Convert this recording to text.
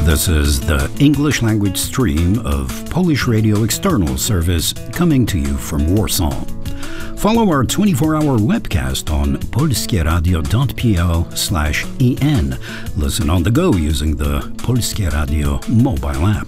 This is the English language stream of Polish Radio External Service coming to you from Warsaw. Follow our 24-hour webcast on polskieradio.pl/en. Listen on the go using the Polskie Radio mobile app.